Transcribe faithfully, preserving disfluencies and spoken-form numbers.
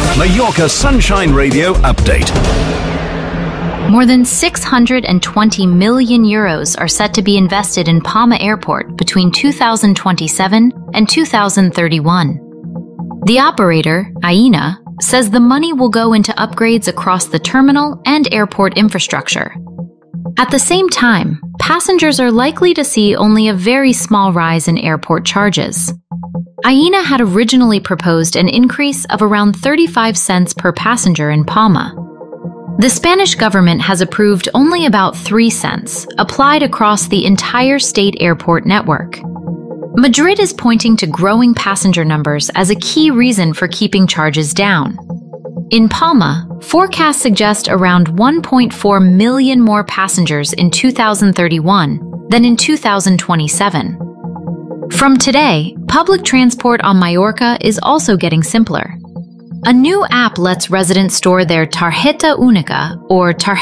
Mallorca Sunshine Radio Update. More than six hundred twenty million euros are set to be invested in Palma Airport between two thousand twenty-seven and two thousand thirty-one. The operator, Aena, says the money will go into upgrades across the terminal and airport infrastructure. At the same time, passengers are likely to see only a very small rise in airport charges. Aena had originally proposed an increase of around thirty-five cents per passenger in Palma. The Spanish government has approved only about three cents, applied across the entire state airport network. Madrid is pointing to growing passenger numbers as a key reason for keeping charges down. In Palma, forecasts suggest around one point four million more passengers in two thousand thirty-one than in two thousand twenty-seven. From today, public transport on Mallorca is also getting simpler. A new app lets residents store their Tarjeta Única or Tarjeta